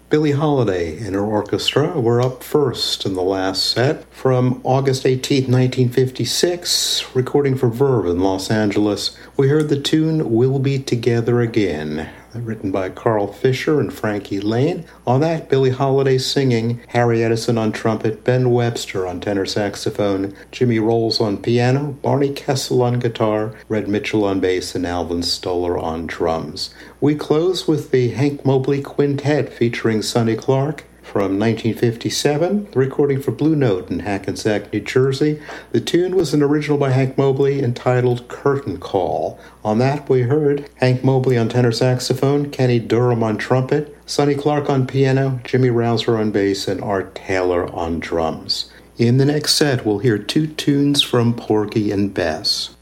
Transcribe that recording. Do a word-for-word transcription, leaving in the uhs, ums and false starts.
Billie Holiday and her orchestra were up first in the last set from August eighteenth, nineteen fifty-six, recording for Verve in Los Angeles. We heard the tune We'll Be Together Again, written by Carl Fisher and Frankie Laine. On that, Billie Holiday singing, Harry Edison on trumpet, Ben Webster on tenor saxophone, Jimmy Rolls on piano, Barney Kessel on guitar, Red Mitchell on bass, and Alvin Stoller on drums. We close with the Hank Mobley Quintet featuring Sonny Clark from nineteen fifty-seven, the recording for Blue Note in Hackensack, New Jersey. The tune was an original by Hank Mobley entitled Curtain Call. On that, we heard Hank Mobley on tenor saxophone, Kenny Durham on trumpet, Sonny Clark on piano, Jimmy Rouser on bass, and Art Taylor on drums. In the next set, we'll hear two tunes from Porgy and Bess.